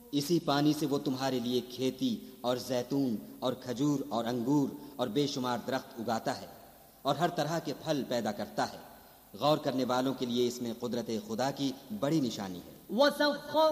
इसी पानी से वो तुम्हारे लिए खेती और जैतून और खजूर और अंगूर और बेशुमार दरख्त उगाता है और हर तरह के फल पैदा करता है। गौर करने वालों के लिए इसमें कुदरत खुदा की बड़ी निशानी है।